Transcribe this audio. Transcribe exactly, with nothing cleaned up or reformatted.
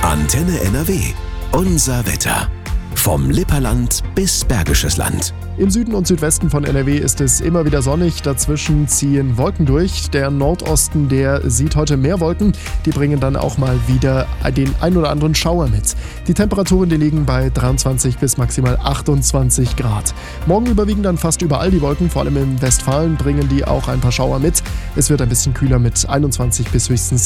Antenne N R W. Unser Wetter. Vom Lipperland bis Bergisches Land. Im Süden und Südwesten von N R W ist es immer wieder sonnig, dazwischen ziehen Wolken durch. Der Nordosten, der sieht heute mehr Wolken, die bringen dann auch mal wieder den ein oder anderen Schauer mit. Die Temperaturen, die liegen bei dreiundzwanzig bis maximal achtundzwanzig Grad. Morgen überwiegen dann fast überall die Wolken, vor allem im Westfalen bringen die auch ein paar Schauer mit. Es wird ein bisschen kühler mit einundzwanzig bis höchstens